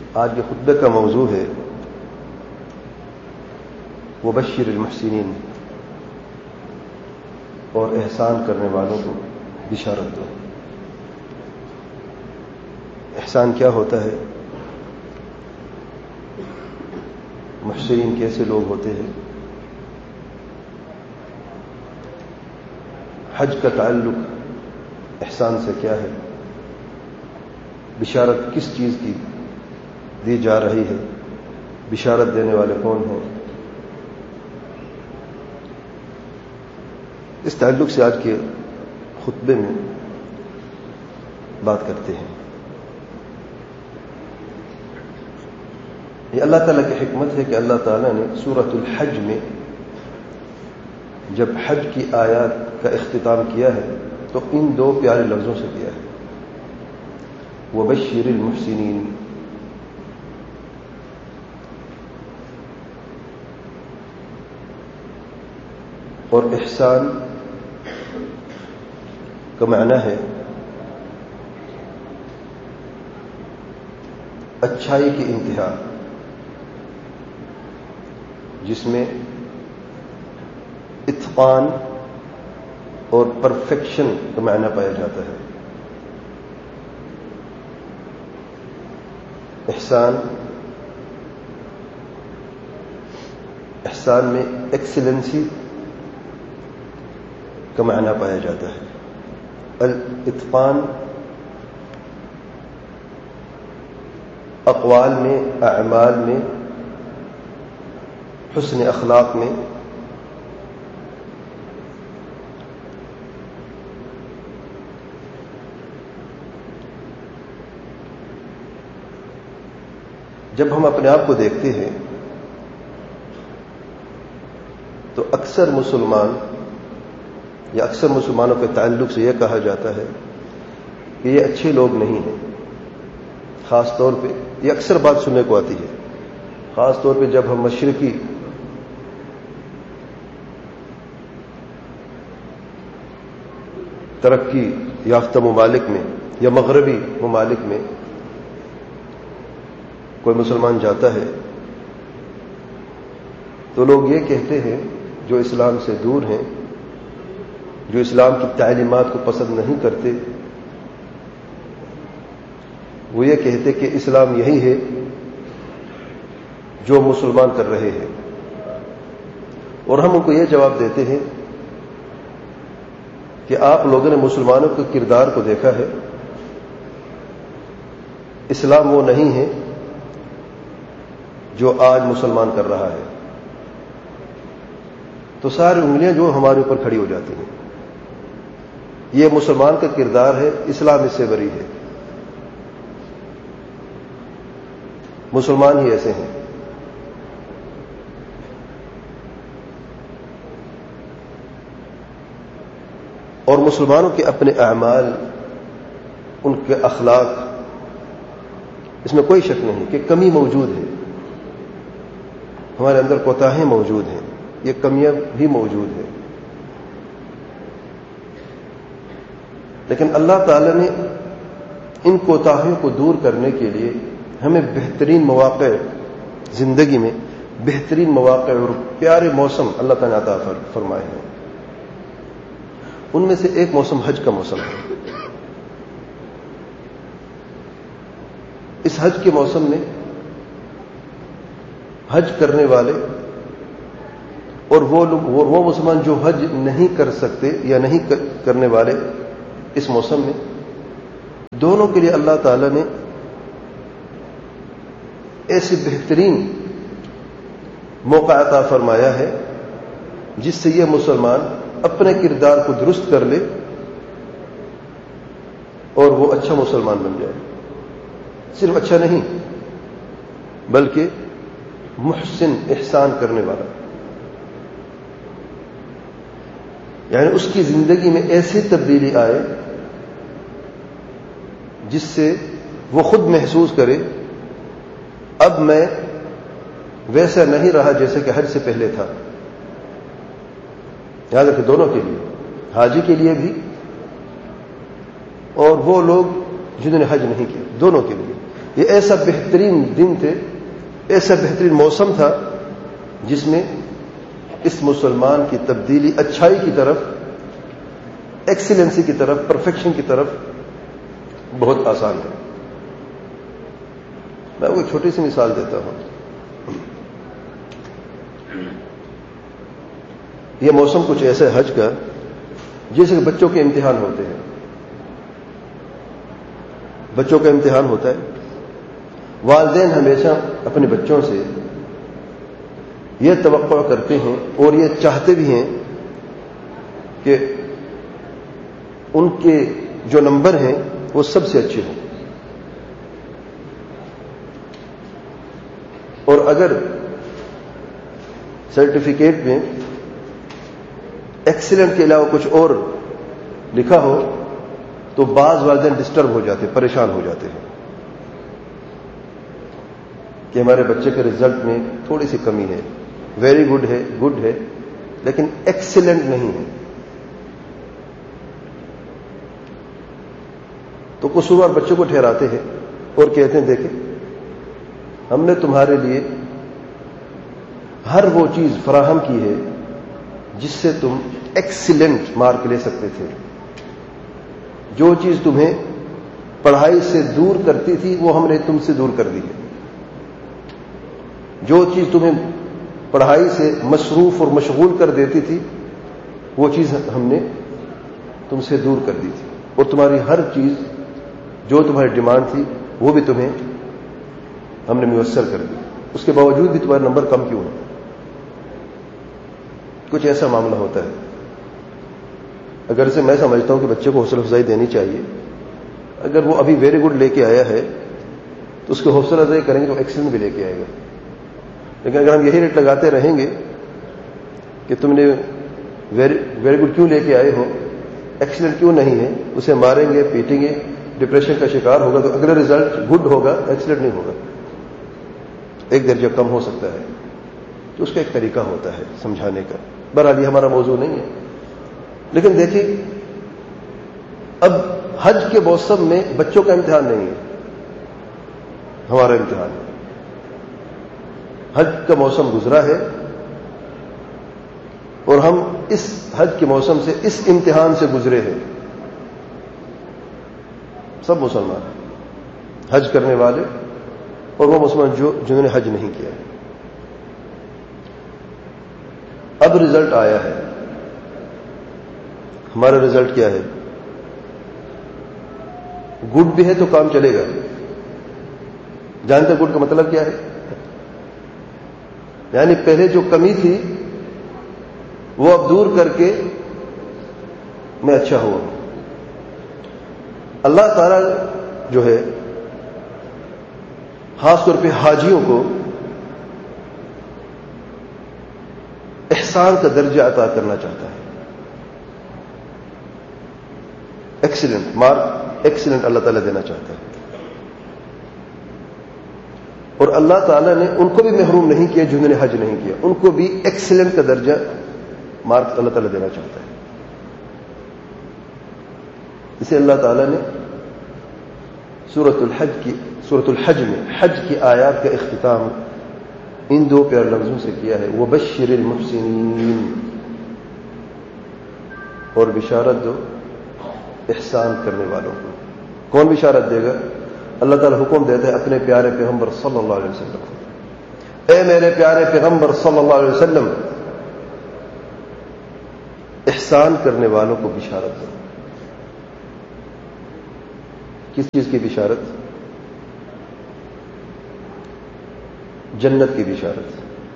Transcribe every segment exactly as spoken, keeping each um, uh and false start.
آج کے خطبے کا موضوع ہے وبشر المحسنین، اور احسان کرنے والوں کو بشارت دو۔ احسان کیا ہوتا ہے؟ محسنین کیسے لوگ ہوتے ہیں؟ حج کا تعلق احسان سے کیا ہے؟ بشارت کس چیز کی دی جا رہی ہے؟ بشارت دینے والے کون ہیں؟ اس تعلق سے آج کے خطبے میں بات کرتے ہیں۔ یہ اللہ تعالیٰ کی حکمت ہے کہ اللہ تعالیٰ نے سورۃ الحج میں جب حج کی آیات کا اختتام کیا ہے تو ان دو پیارے لفظوں سے کیا ہے، وبشر المحسنین۔ اور احسان کا معنی ہے اچھائی کی انتہا، جس میں اتقان اور پرفیکشن کا معنی پایا جاتا ہے۔ احسان احسان میں ایکسیلنسی کا معنی پایا جاتا ہے۔ الاتقان اقوال میں، اعمال میں، حسن اخلاق میں۔ جب ہم اپنے آپ کو دیکھتے ہیں تو اکثر مسلمان یا اکثر مسلمانوں کے تعلق سے یہ کہا جاتا ہے کہ یہ اچھے لوگ نہیں ہیں۔ خاص طور پہ یہ اکثر بات سننے کو آتی ہے، خاص طور پہ جب ہم مشرقی ترقی یافتہ ممالک میں یا مغربی ممالک میں کوئی مسلمان جاتا ہے تو لوگ یہ کہتے ہیں، جو اسلام سے دور ہیں، جو اسلام کی تعلیمات کو پسند نہیں کرتے، وہ یہ کہتے کہ اسلام یہی ہے جو مسلمان کر رہے ہیں، اور ہم ان کو یہ جواب دیتے ہیں کہ آپ لوگوں نے مسلمانوں کے کردار کو دیکھا ہے، اسلام وہ نہیں ہے جو آج مسلمان کر رہا ہے۔ تو ساری انگلیاں جو ہمارے اوپر کھڑی ہو جاتی ہیں، یہ مسلمان کا کردار ہے، اسلام اس سے بری ہے، مسلمان ہی ایسے ہیں۔ اور مسلمانوں کے اپنے اعمال، ان کے اخلاق، اس میں کوئی شک نہیں کہ کمی موجود ہے، ہمارے اندر کوتاہیاں موجود ہیں، یہ کمیاں بھی موجود ہیں، لیکن اللہ تعالی نے ان کوتاہیوں کو دور کرنے کے لیے ہمیں بہترین مواقع زندگی میں، بہترین مواقع اور پیارے موسم اللہ تعالی نے عطا فرمائے ہیں۔ ان میں سے ایک موسم حج کا موسم ہے۔ اس حج کے موسم میں حج کرنے والے اور وہ لوگ وہ مسلمان جو حج نہیں کر سکتے یا نہیں کرنے والے، اس موسم میں دونوں کے لیے اللہ تعالی نے ایسے بہترین موقع عطا فرمایا ہے جس سے یہ مسلمان اپنے کردار کو درست کر لے اور وہ اچھا مسلمان بن جائے۔ صرف اچھا نہیں بلکہ محسن، احسان کرنے والا، یعنی اس کی زندگی میں ایسی تبدیلی آئے جس سے وہ خود محسوس کرے اب میں ویسا نہیں رہا جیسے کہ حج سے پہلے تھا۔ یاد رکھیں، دونوں کے لیے، حاجی کے لیے بھی اور وہ لوگ جنہوں نے حج نہیں کیا، دونوں کے لیے یہ ایسا بہترین دن تھے، ایسا بہترین موسم تھا جس میں اس مسلمان کی تبدیلی اچھائی کی طرف، ایکسیلنسی کی طرف، پرفیکشن کی طرف بہت آسان ہے۔ میں وہ ایک چھوٹی سی مثال دیتا ہوں۔ یہ موسم کچھ ایسا ہے حج کا جیسے کہ بچوں کے امتحان ہوتے ہیں، بچوں کا امتحان ہوتا ہے۔ والدین ہمیشہ اپنے بچوں سے یہ توقع کرتے ہیں اور یہ چاہتے بھی ہیں کہ ان کے جو نمبر ہیں وہ سب سے اچھے ہوں، اور اگر سرٹیفکیٹ میں ایکسیلنٹ کے علاوہ کچھ اور لکھا ہو تو بعض والدین ڈسٹرب ہو جاتے ہیں، پریشان ہو جاتے ہیں کہ ہمارے بچے کے رزلٹ میں تھوڑی سی کمی ہے، ویری گڈ ہے، گڈ ہے، لیکن ایکسیلنٹ نہیں ہے۔ تو قصوروار بچوں کو ٹھہراتے ہیں اور کہتے ہیں دیکھیں ہم نے تمہارے لیے ہر وہ چیز فراہم کی ہے جس سے تم ایکسیلنٹ مارک لے سکتے تھے۔ جو چیز تمہیں پڑھائی سے دور کرتی تھی وہ ہم نے تم سے دور کر دی ہے، جو چیز تمہیں پڑھائی سے مصروف اور مشغول کر دیتی تھی وہ چیز ہم نے تم سے دور کر دی تھی، اور تمہاری ہر چیز جو تمہاری ڈیمانڈ تھی وہ بھی تمہیں ہم نے میسر کر دی، اس کے باوجود بھی تمہارا نمبر کم کیوں ہے؟ کچھ ایسا معاملہ ہوتا ہے۔ اگر سے میں سمجھتا ہوں کہ بچے کو حوصلہ افزائی دینی چاہیے، اگر وہ ابھی ویری گڈ لے کے آیا ہے تو اس کو حوصلہ افزائی کریں گے تو ایکسیلنٹ بھی لے کے آئے گا۔ لیکن اگر ہم یہی ریٹ لگاتے رہیں گے کہ تم نے ویری ویری گڈ کیوں لے کے آئے ہو، ایکسیلنٹ کیوں نہیں ہے، اسے ماریں گے، پیٹیں گے، ڈپریشن کا شکار ہوگا، تو اگلا رزلٹ گڈ ہوگا، ایکسیلنٹ نہیں ہوگا، ایک درجہ کم ہو سکتا ہے۔ تو اس کا ایک طریقہ ہوتا ہے سمجھانے کا۔ بہرحال یہ ہمارا موضوع نہیں ہے، لیکن دیکھیں اب حج کے موسم میں بچوں کا امتحان نہیں ہے، ہمارا امتحان ہے۔ حج کا موسم گزرا ہے اور ہم اس حج کے موسم سے، اس امتحان سے گزرے ہیں، سب مسلمان حج کرنے والے اور وہ مسلمان جو جنہوں نے حج نہیں کیا۔ اب رزلٹ آیا ہے، ہمارا رزلٹ کیا ہے؟ گڈ بھی ہے تو کام چلے گا۔ جانتے گڈ کا مطلب کیا ہے؟ یعنی پہلے جو کمی تھی وہ اب دور کر کے میں اچھا ہوا۔ اللہ تعالی جو ہے خاص طور پہ حاجیوں کو احسان کا درجہ عطا کرنا چاہتا ہے۔ ایکسیلنٹ مارک، ایکسیلنٹ اللہ تعالیٰ دینا چاہتا ہے، اور اللہ تعالیٰ نے ان کو بھی محروم نہیں کیا جنہوں نے حج نہیں کیا، ان کو بھی ایکسیلنٹ کا درجہ مارک اللہ تعالیٰ دینا چاہتا ہے۔ اسے اللہ تعالیٰ نے سورۃ الحج کی سورۃ الحج میں حج کی آیات کا اختتام ان دو پیارے لفظوں سے کیا ہے، وَبَشِّرِ الْمُحْسِنِينَ، اور بشارت دو احسان کرنے والوں کو۔ کون بشارت دے گا؟ اللہ تعالیٰ حکم دیتا ہے اپنے پیارے پیغمبر صلی اللہ علیہ وسلم، اے میرے پیارے پیغمبر صلی اللہ علیہ وسلم، احسان کرنے والوں کو بشارت دو۔ کس چیز کی بشارت؟ جنت کی بشارت۔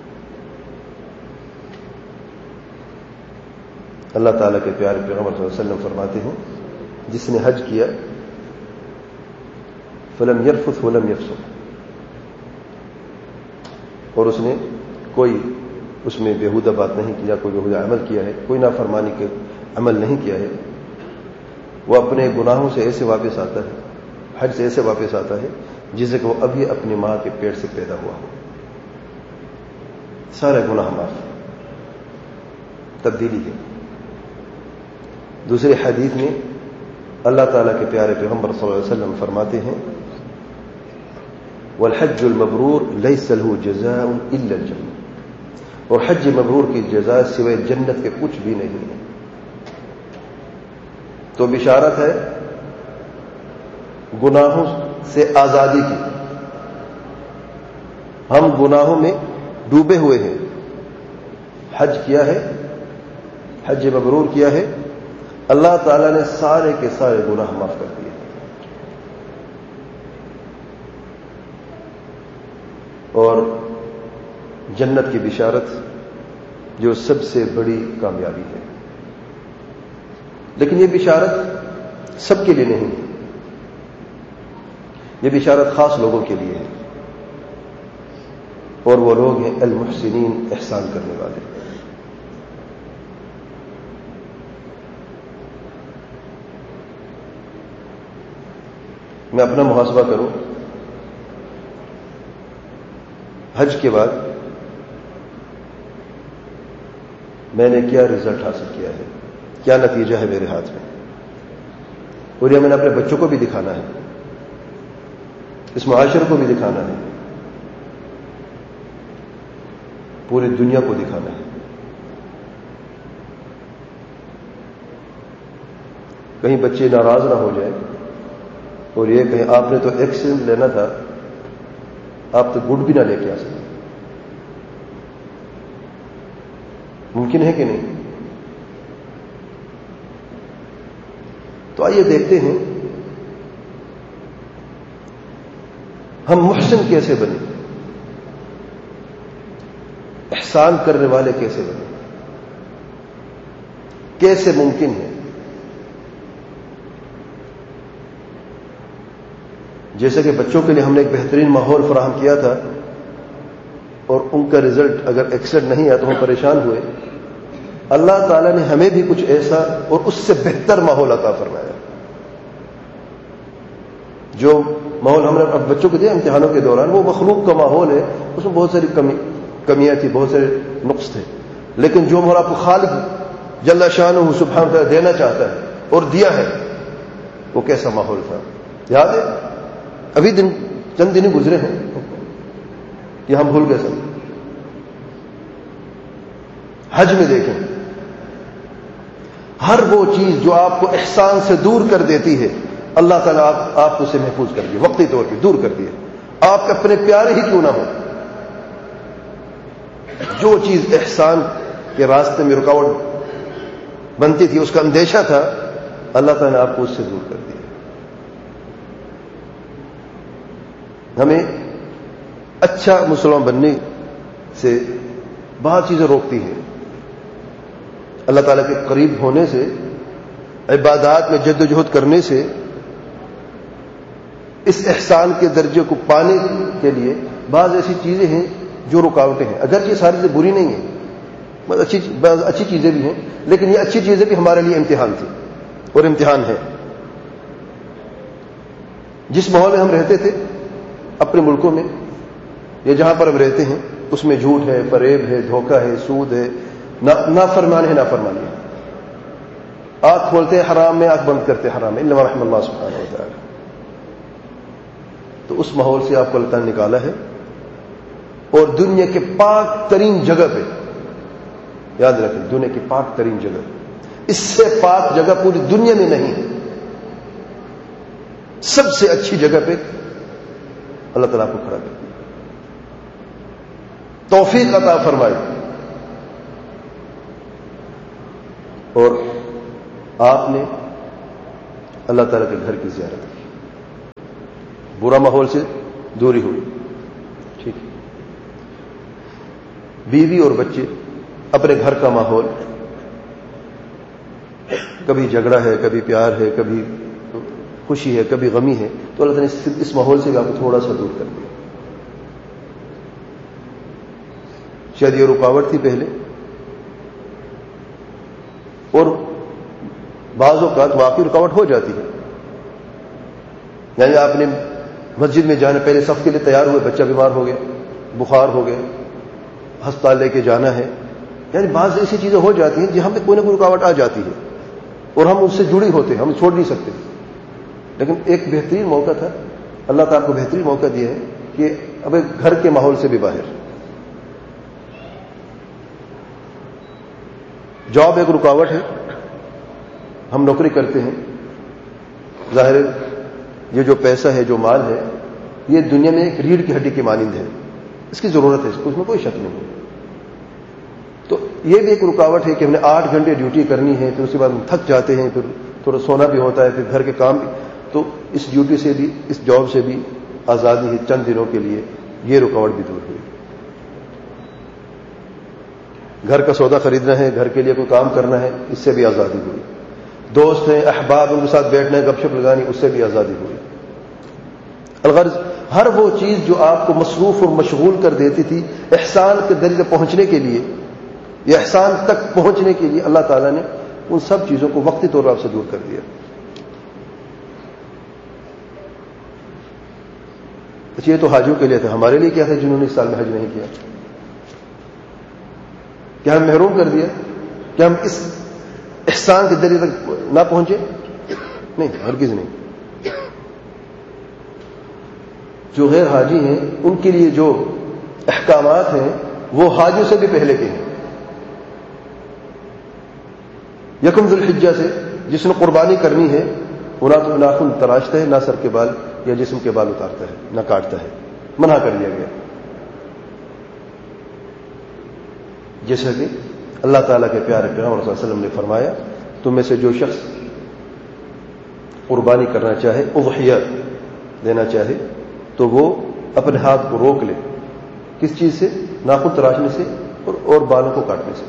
اللہ تعالیٰ کے پیارے پیغمبر صلی اللہ علیہ وسلم فرماتے ہیں جس نے حج کیا فلم یرفث ولم یفسق، اور اس نے کوئی اس میں بیہودہ بات نہیں کیا، کوئی بیہودہ عمل کیا ہے، کوئی نافرمانی کے عمل نہیں کیا ہے، وہ اپنے گناہوں سے ایسے واپس آتا ہے، حج سے ایسے واپس آتا ہے جسے کہ وہ ابھی اپنی ماں کے پیٹ سے پیدا ہوا ہو، سارے گناہ معاف، تبدیلی ہے۔ دوسری حدیث میں اللہ تعالیٰ کے پیارے پیغمبر صلی اللہ علیہ وسلم فرماتے ہیں والحج المبرور ليس له جزاء الا الجنہ، اور حج مبرور کی جزا سوائے جنت کے کچھ بھی نہیں ہے۔ تو بشارت ہے گناہوں سے آزادی کی۔ ہم گناہوں میں ڈوبے ہوئے ہیں، حج کیا ہے، حج مبرور کیا ہے، اللہ تعالیٰ نے سارے کے سارے گناہ معاف کر دیے، اور جنت کی بشارت جو سب سے بڑی کامیابی ہے۔ لیکن یہ بشارت سب کے لیے نہیں ہے، یہ بشارت خاص لوگوں کے لیے ہے، اور وہ لوگ ہیں المحسنین، احسان کرنے والے۔ میں اپنا محاسبہ کروں، حج کے بعد میں نے کیا رزلٹ حاصل کیا ہے، کیا نتیجہ ہے میرے ہاتھ میں، اور یہ میں نے اپنے بچوں کو بھی دکھانا ہے، اس معاشرے کو بھی دکھانا ہے، پوری دنیا کو دکھانا ہے۔ کہیں بچے ناراض نہ ہو جائیں اور یہ کہیں آپ نے تو ایکسیڈنٹ لینا تھا، آپ تو گڈ بھی نہ لے کے آ سکتے۔ ممکن ہے کہ نہیں؟ تو آئیے دیکھتے ہیں ہم محسن کیسے بنے، احسان کرنے والے کیسے بنے، کیسے ممکن ہے؟ جیسے کہ بچوں کے لیے ہم نے ایک بہترین ماحول فراہم کیا تھا، اور ان کا رزلٹ اگر ایکسیڈنٹ نہیں آیا تو ہم پریشان ہوئے، اللہ تعالیٰ نے ہمیں بھی کچھ ایسا اور اس سے بہتر ماحول عطا فرمایا۔ جو ماحول ہم نے اب بچوں کو دیا امتحانوں کے دوران، وہ مخلوق کا ماحول ہے، اس میں بہت ساری کمی کمیاں تھیں، بہت سارے نقص تھے، لیکن جو ماحول آپ کو خالق جل شانہ سبحانہ وتعالی دینا چاہتا ہے اور دیا ہے، وہ کیسا ماحول تھا؟ یاد ہے؟ ابھی دن چند دن گزرے ہیں، یہ ہم بھول گئے سب۔ حج میں دیکھیں، ہر وہ چیز جو آپ کو احسان سے دور کر دیتی ہے، اللہ تعالیٰ آپ, آپ کو اسے محفوظ کر دیا، وقتی طور پہ دور کر دیا، آپ کے اپنے پیارے ہی کیوں نہ ہو۔ جو چیز احسان کے راستے میں رکاوٹ بنتی تھی، اس کا اندیشہ تھا، اللہ تعالیٰ نے آپ کو اس سے دور کر دیا۔ ہمیں اچھا مسلمان بننے سے بہت چیزیں روکتی ہیں، اللہ تعالیٰ کے قریب ہونے سے، عبادات میں جد و جہد کرنے سے، اس احسان کے درجے کو پانے کے لیے بعض ایسی چیزیں ہیں جو رکاوٹیں ہیں۔ اگرچہ یہ ساری چیزیں بری نہیں ہیں، بس اچھی بعض اچھی چیزیں بھی ہیں، لیکن یہ اچھی چیزیں بھی ہمارے لیے امتحان تھی اور امتحان ہے۔ جس ماحول میں ہم رہتے تھے اپنے ملکوں میں یا جہاں پر ہم رہتے ہیں، اس میں جھوٹ ہے، فریب ہے، دھوکہ ہے، سود ہے، نافرمان ہے، نافرمانی ہے۔ آنکھ کھولتے ہیں حرام میں، آنکھ بند کرتے حرام میں، الا رحم اللہ سبحانہ و تعالی۔ تو اس ماحول سے آپ کو اللہ تعالیٰ نے نکالا ہے، اور دنیا کے پاک ترین جگہ پہ، یاد رکھیں، دنیا کی پاک ترین جگہ، اس سے پاک جگہ پوری دنیا میں نہیں ہے، سب سے اچھی جگہ پہ اللہ تعالیٰ کو کھڑا کر دیا، توفیق عطا فرمائی، اور آپ نے اللہ تعالیٰ کے گھر کی زیارت کی، برا ماحول سے دوری ہوئی، ٹھیک ہے، بیوی اور بچے، اپنے گھر کا ماحول، کبھی جھگڑا ہے، کبھی پیار ہے، کبھی خوشی ہے، کبھی غمی ہے، تو اللہ تعالیٰ نے اس ماحول سے بھی آپ کو تھوڑا سا دور کر دیا۔ شاید یہ رکاوٹ تھی پہلے، اور بعض اوقات واقعی رکاوٹ ہو جاتی ہے، یعنی آپ نے مسجد میں جانا، پہلے صف کے لیے تیار ہوئے، بچہ بیمار ہو گیا، بخار ہو گیا، ہسپتال لے کے جانا ہے، یعنی بعض ایسی چیزیں ہو جاتی ہیں جہاں پہ کوئی نہ کوئی رکاوٹ آ جاتی ہے، اور ہم اس سے جڑی ہوتے ہیں، ہم چھوڑ نہیں سکتے۔ لیکن ایک بہترین موقع تھا، اللہ تعالیٰ کو بہترین موقع دیا ہے کہ اب گھر کے ماحول سے بھی باہر. جاب ایک رکاوٹ ہے. ہم نوکری کرتے ہیں, ظاہر یہ جو پیسہ ہے, جو مال ہے, یہ دنیا میں ایک ریڑھ کی ہڈی کی مانند ہے, اس کی ضرورت ہے, اس میں کوئی شک نہیں ہے. تو یہ بھی ایک رکاوٹ ہے کہ ہم نے آٹھ گھنٹے ڈیوٹی کرنی ہے, پھر اس کے بعد ہم تھک جاتے ہیں, پھر تھوڑا سونا بھی ہوتا ہے, پھر گھر کے کام بھی. تو اس ڈیوٹی سے بھی, اس جاب سے بھی آزادی ہے چند دنوں کے لیے, یہ رکاوٹ بھی دور ہوئی. گھر کا سودا خریدنا ہے, گھر کے لیے کوئی کام کرنا ہے, اس سے بھی آزادی ہوئی. دوست ہیں, احباب, ان کے ساتھ بیٹھنا ہے, گپ شپ لگانی, اس سے بھی آزادی ہوئی. الغرض ہر وہ چیز جو آپ کو مصروف اور مشغول کر دیتی تھی احسان کے درجے پہنچنے کے لیے, یا احسان تک پہنچنے کے لیے, اللہ تعالیٰ نے ان سب چیزوں کو وقتی طور پر آپ سے دور کر دیا. یہ تو حاجیوں کے لیے تھا. ہمارے لیے کیا تھا جنہوں نے اس سال میں حج نہیں کیا؟ کیا ہم محروم کر دیا؟ کیا ہم اس احسان کے درجے تک نہ پہنچے؟ نہیں, ہرگز نہیں. جو غیر حاجی ہیں ان کے لیے جو احکامات ہیں وہ حاجیوں سے بھی پہلے کے ہیں. یکم ذی الحجہ سے جس نے قربانی کرنی ہے وہ نہ تو ناخن تراشتا ہے, نہ سر کے بال یا جسم کے بال اتارتا ہے, نہ کاٹتا ہے, منع کر دیا گیا. جیسا کہ اللہ تعالیٰ کے پیارے پیغمبر صلی اللہ علیہ وسلم نے فرمایا, تم میں سے جو شخص قربانی کرنا چاہے, اضحیہ دینا چاہے, تو وہ اپنے ہاتھ کو روک لے. کس چیز سے؟ ناخن تراشنے سے اور, اور بالوں کو کاٹنے سے.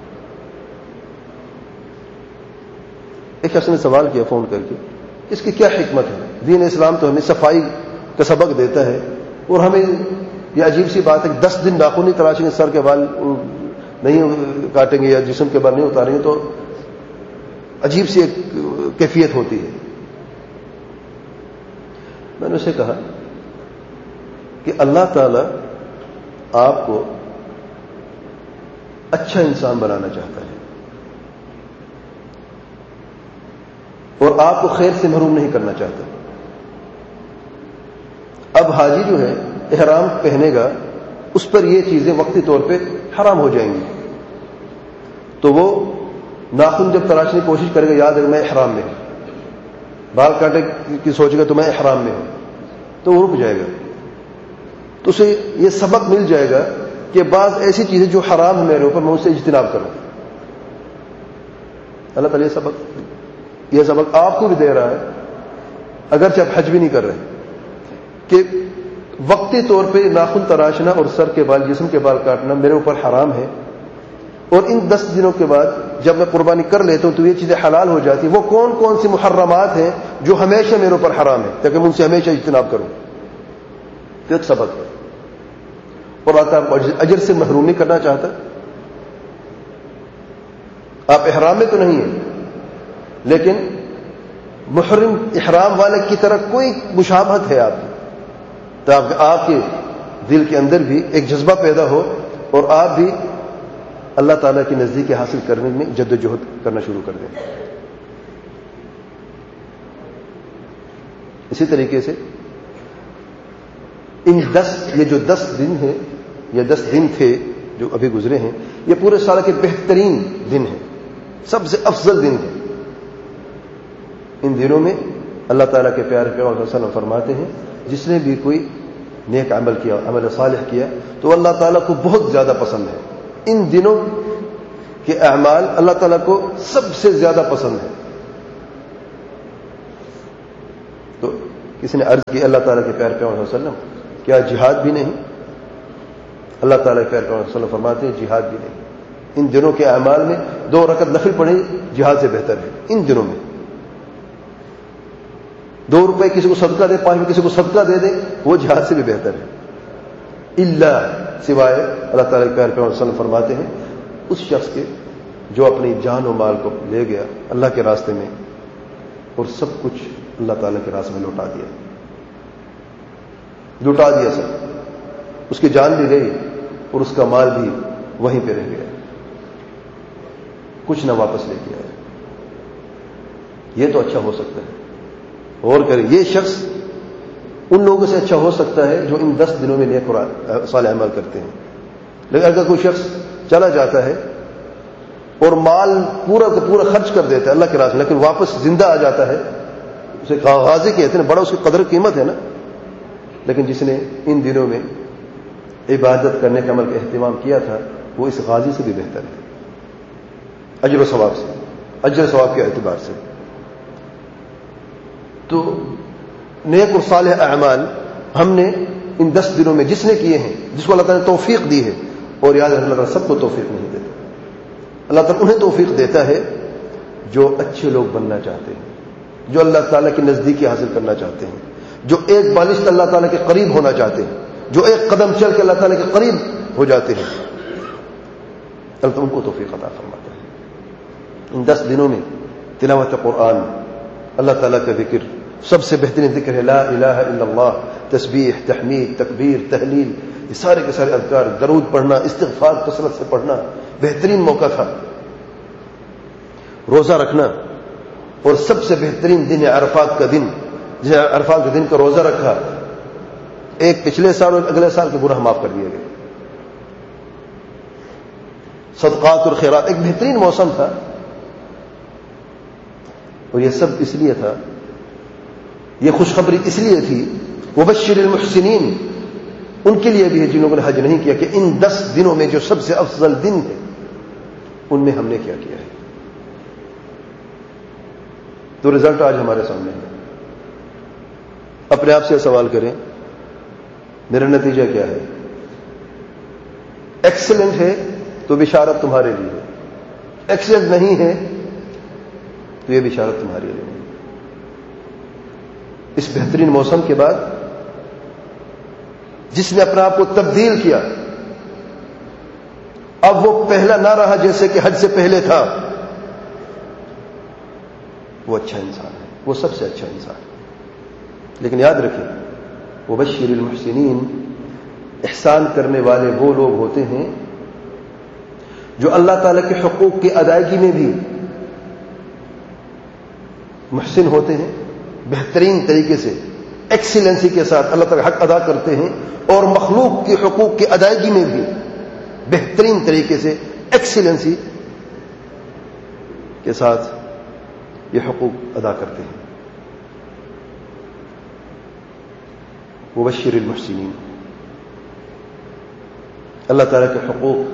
ایک شخص نے سوال کیا فون کر کے, اس کی کیا حکمت ہے؟ دین اسلام تو ہمیں صفائی کا سبق دیتا ہے, اور ہمیں یہ عجیب سی بات ہے کہ دس دن ناخن نہیں تراشیں گے, سر کے بال نہیں کاٹیں گے یا جسم کے بال نہیں اتاریں گے, تو عجیب سی ایک کیفیت ہوتی ہے. میں نے اسے کہا کہ اللہ تعالی آپ کو اچھا انسان بنانا چاہتا ہے, اور آپ کو خیر سے محروم نہیں کرنا چاہتا. اب حاجی جو ہے احرام پہنے گا, اس پر یہ چیزیں وقتی طور پہ حرام ہو جائیں گی, تو وہ ناخن جب تراشنے کی کوشش کرے گا, یاد رکھ میں احرام میں ہوں, بال کاٹے کی سوچے گا تو میں احرام میں ہوں, تو وہ رک جائے گا. تو اسے یہ سبق مل جائے گا کہ بعض ایسی چیزیں جو حرام ہے میرے اوپر, میں اسے اجتناب کروں. اللہ تعالیٰ یہ سبق یہ سبق آپ کو بھی دے رہا ہے, اگرچہ آپ حج بھی نہیں کر رہے, کہ وقتی طور پہ ناخن تراشنا اور سر کے بال, جسم کے بال کاٹنا میرے اوپر حرام ہے, اور ان دس دنوں کے بعد جب میں قربانی کر لیتا ہوں تو یہ چیزیں حلال ہو جاتی ہیں. وہ کون کون سی محرمات ہیں جو ہمیشہ میرے اوپر حرام ہے, تاکہ میں ان سے ہمیشہ اجتناب کروں. تو ایک سبق ہے, اور اللہ آپ کو اجر سے محروم نہیں کرنا چاہتا. آپ احرام میں تو نہیں ہیں, لیکن محرم احرام والے کی طرح کوئی مشابہت ہے آپ کی, تاکہ آپ کے دل کے اندر بھی ایک جذبہ پیدا ہو, اور آپ بھی اللہ تعالیٰ کی نزدیکی حاصل کرنے میں جد و جہد کرنا شروع کر دیں. اسی طریقے سے ان دس یہ جو دس دن ہیں, یہ دس دن تھے جو ابھی گزرے ہیں, یہ پورے سال کے بہترین دن ہیں, سب سے افضل دن ہیں. ان دنوں میں اللہ تعالیٰ کے پیارے پیغمبر صلی اللہ علیہ وسلم فرماتے ہیں, جس نے بھی کوئی نیک عمل کیا, عمل صالح کیا, تو اللہ تعالیٰ کو بہت زیادہ پسند ہے. ان دنوں کے اعمال اللہ تعالیٰ کو سب سے زیادہ پسند ہے. تو کسی نے عرض کی اللہ تعالیٰ کے پیارے پیغمبر صلی اللہ علیہ وسلم, کیا جہاد بھی نہیں؟ اللہ تعالیٰ کے پیارے پیغمبر صلی اللہ علیہ وسلم فرماتے ہیں جہاد بھی نہیں. ان دنوں کے اعمال میں دو رکعت نفل پڑھیں جہاد سے بہتر ہے. ان دنوں میں دو روپے کسی کو صدقہ دے, پانچ کسی کو صدقہ دے دیں, وہ جہاد سے بھی بہتر ہے. اللہ سوائے اللہ تعالیٰ کے پیارے پیغمبر صلی اللہ علیہ وسلم فرماتے ہیں اس شخص کے جو اپنی جان و مال کو لے گیا اللہ کے راستے میں, اور سب کچھ اللہ تعالیٰ کے راستے میں لوٹا دیا, لوٹا دیا سب. اس کی جان بھی گئی اور اس کا مال بھی وہیں پہ رہ گیا, کچھ نہ واپس لے کے آیا. یہ تو اچھا ہو سکتا ہے. اور کرے یہ شخص ان لوگوں سے اچھا ہو سکتا ہے جو ان دس دنوں میں نیک اور صالح عمل کرتے ہیں. لیکن اگر کوئی شخص چلا جاتا ہے اور مال پورا کا پورا خرچ کر دیتا ہے اللہ کے راستے میں، لیکن واپس زندہ آ جاتا ہے، اسے غازی کہتے ہیں، بڑا اس کی قدر قیمت ہے نا. لیکن جس نے ان دنوں میں عبادت کرنے کے عمل کا اہتمام کیا تھا وہ اس غازی سے بھی بہتر ہے، اجر و ثواب سے، اجر و ثواب کے اعتبار سے. تو نیک اور صالح اعمال ہم نے ان دس دنوں میں جس نے کیے ہیں، جس کو اللہ تعالیٰ نے توفیق دی ہے، اور یاد رکھنا اللہ تعالیٰ سب کو توفیق نہیں دیتا، اللہ تعالیٰ انہیں توفیق دیتا ہے جو اچھے لوگ بننا چاہتے ہیں، جو اللہ تعالیٰ کی نزدیکی حاصل کرنا چاہتے ہیں، جو ایک بالشت اللہ تعالیٰ کے قریب ہونا چاہتے ہیں، جو ایک قدم چل کے اللہ تعالیٰ کے قریب ہو جاتے ہیں، اللہ تعالیٰ ان کو توفیق عطا فرماتا ہے. ان دس دنوں میں تلاوت قرآن، اللہ تعالیٰ کا ذکر، سب سے بہترین ذکر ہے لا الہ الا اللہ، تسبیح، تحمید، تکبیر، تحلیل، یہ سارے کے سارے اذکار، درود پڑھنا، استغفار کثرت سے پڑھنا، بہترین موقع تھا. روزہ رکھنا، اور سب سے بہترین دن ہے عرفات کا دن، جسے عرفات کے دن کا روزہ رکھا، ایک پچھلے سال اور اگلے سال کے گناہ معاف کر دیے گئے. صدقات اور خیرات، ایک بہترین موسم تھا، اور یہ سب اس لیے تھا، یہ خوشخبری اس لیے تھی وبشر المحسنین، ان کے لیے بھی ہے جن لوگوں نے حج نہیں کیا، کہ ان دس دنوں میں جو سب سے افضل دن ہے ان میں ہم نے کیا کیا ہے. تو رزلٹ آج ہمارے سامنے ہے. اپنے آپ سے سوال کریں میرا نتیجہ کیا ہے؟ ایکسلنٹ ہے تو بشارت تمہارے لیے ہے، ایکسلنٹ نہیں ہے تو یہ بشارت تمہارے لیے نہیں. اس بہترین موسم کے بعد جس نے اپنے آپ کو تبدیل کیا، اب وہ پہلا نہ رہا جیسے کہ حج سے پہلے تھا، وہ اچھا انسان ہے، وہ سب سے اچھا انسان ہے. لیکن یاد رکھیں وبشر المحسنین، احسان کرنے والے وہ لوگ ہوتے ہیں جو اللہ تعالی کے حقوق کی ادائیگی میں بھی محسن ہوتے ہیں، بہترین طریقے سے ایکسیلنسی کے ساتھ اللہ تعالی حق ادا کرتے ہیں، اور مخلوق کے حقوق کی ادائیگی میں بھی بہترین طریقے سے ایکسیلنسی کے ساتھ یہ حقوق ادا کرتے ہیں. وبشر المحسنین، اللہ تعالیٰ کے حقوق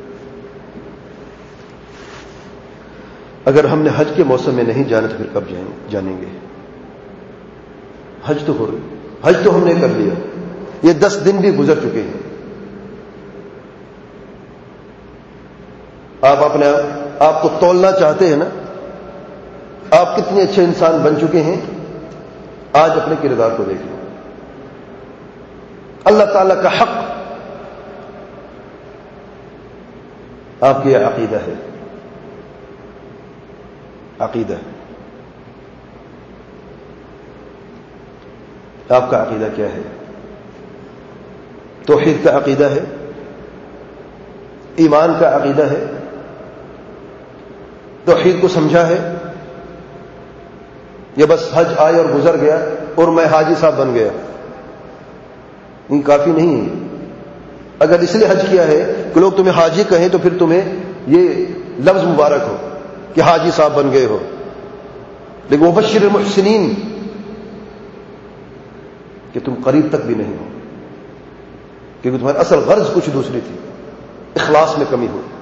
اگر ہم نے حج کے موسم میں نہیں جانا تو پھر کب جانیں گے؟ حج تو ہو رہی، حج تو ہم نے کر لیا، یہ دس دن بھی گزر چکے ہیں. آپ اپنے آپ کو تولنا چاہتے ہیں نا، آپ کتنے اچھے انسان بن چکے ہیں، آج اپنے کردار کو دیکھیں. اللہ تعالی کا حق آپ کی عقیدہ ہے، عقیدہ آپ کا عقیدہ کیا ہے؟ توحید کا عقیدہ ہے، ایمان کا عقیدہ ہے، توحید کو سمجھا ہے، یا بس حج آئے اور گزر گیا اور میں حاجی صاحب بن گیا؟ یہ کافی نہیں ہے. اگر اس لیے حج کیا ہے کہ لوگ تمہیں حاجی کہیں تو پھر تمہیں یہ لفظ مبارک ہو کہ حاجی صاحب بن گئے ہو. لیکن مبشر المحسنین کہ تم قریب تک بھی نہیں ہو، کیونکہ تمہاری اصل غرض کچھ دوسری تھی، اخلاص میں کمی ہوئی.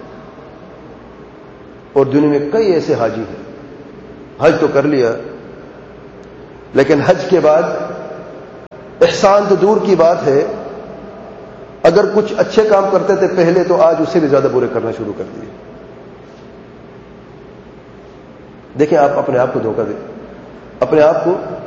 اور دنیا میں کئی ایسے حاجی ہیں، حج تو کر لیا لیکن حج کے بعد احسان تو دور کی بات ہے، اگر کچھ اچھے کام کرتے تھے پہلے تو آج اس سے بھی زیادہ برے کرنا شروع کر دیے. دیکھیں آپ اپنے آپ کو دھوکہ دیں، اپنے آپ کو